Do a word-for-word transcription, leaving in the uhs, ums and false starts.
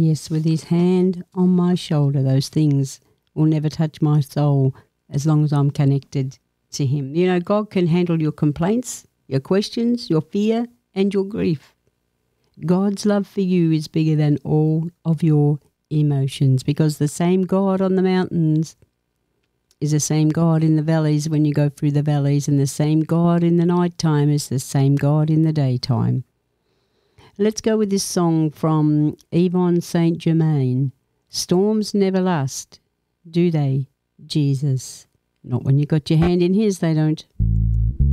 Yes, with his hand on my shoulder, those things will never touch my soul as long as I'm connected to him. You know, God can handle your complaints, your questions, your fear, and your grief. God's love for you is bigger than all of your emotions, because the same God on the mountains is the same God in the valleys when you go through the valleys, and the same God in the nighttime is the same God in the daytime. Let's go with this song from Yvonne Saint Germain. Storms never last, do they, Jesus? Not when you got your hand in his, they don't.